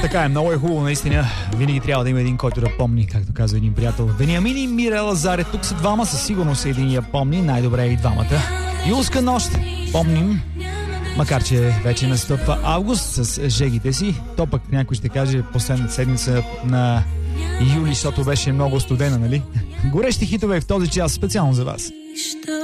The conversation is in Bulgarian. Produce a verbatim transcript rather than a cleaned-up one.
Така е, много е хубаво, наистина. Винаги трябва да има един, който да помни, както казва един приятел. Вениамин и Мирела Заре, тук са двама, със сигурност един я помни, най-добре е и двамата. Юлска нощ, помним, макар че вече настъпва август с жегите си. То пък някой ще каже последната седмица на юли, защото беше много студена, нали? Горещи хитове в този час специално за вас.